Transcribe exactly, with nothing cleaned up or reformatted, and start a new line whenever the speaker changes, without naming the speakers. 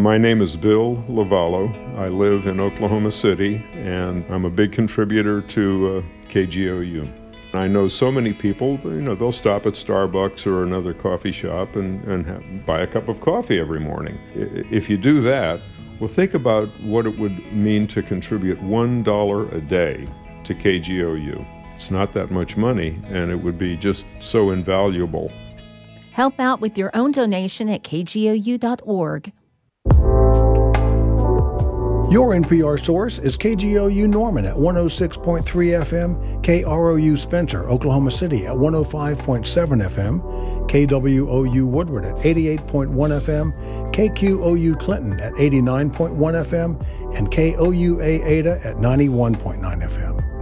My name is Bill Lavallo. I live in Oklahoma City, and I'm a big contributor to uh, K G O U. I know so many people, you know, they'll stop at Starbucks or another coffee shop and, and have, buy a cup of coffee every morning. If you do that, well, think about what it would mean to contribute one dollar a day to K G O U. It's not that much money, and it would be just so invaluable.
Help out with your own donation at k g o u dot org.
Your N P R source is K G O U Norman at one oh six point three F M, K R O U Spencer, Oklahoma City at one oh five point seven F M, K W O U Woodward at eighty-eight point one F M, K Q O U Clinton at eighty-nine point one F M, and K O U A Ada at ninety-one point nine F M.